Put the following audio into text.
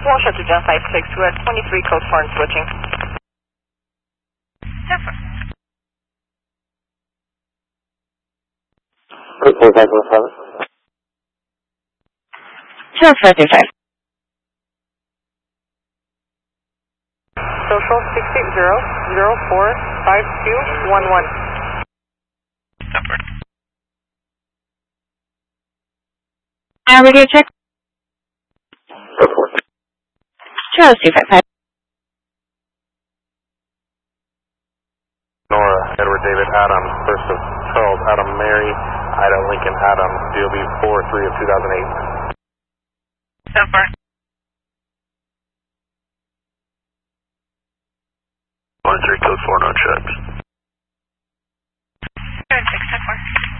We'll shut to Gen 56. We're at 23 code 4 and switching. Super. 4517. Sure, 45. Social 680-045211. Super. Radio check. Go for it. Charles 255. Nora, Edward David Adam, first of Charles Adam Mary, Ida Lincoln Adam, DOB 43 of 2008. Super. 13 code 4 no checks. 6 4.